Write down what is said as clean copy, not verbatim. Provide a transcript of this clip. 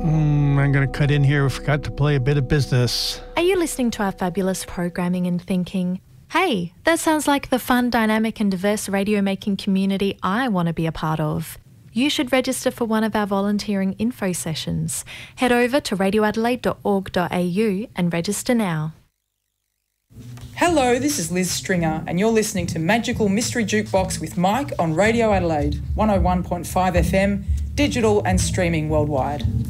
I'm going to cut in here. We forgot to play a bit of business. Are you listening to our fabulous programming and thinking, hey, that sounds like the fun, dynamic and diverse radio-making community I want to be a part of? You should register for one of our volunteering info sessions. Head over to radioadelaide.org.au and register now. Hello, this is Liz Stringer and you're listening to Magical Mystery Jukebox with Mike on Radio Adelaide, 101.5 FM, digital and streaming worldwide.